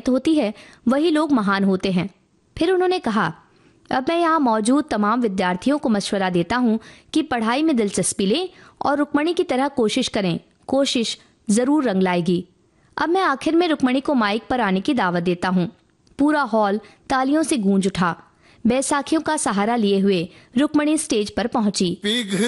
मेहनत होती है वही लोग महान होते हैं। फिर उन्होंने कहा, अब मैं यहाँ मौजूद तमाम विद्यार्थियों को मशवरा देता हूँ कि पढ़ाई में दिलचस्पी लें और रुक्मणी की तरह कोशिश करें। कोशिश जरूर रंग लाएगी। अब मैं आखिर में रुक्मणी को माइक पर आने की दावत देता हूँ। पूरा हॉल तालियों से गूंज उठा। बैसाखियों का सहारा लिए हुए रुक्मणी स्टेज पर पहुंची।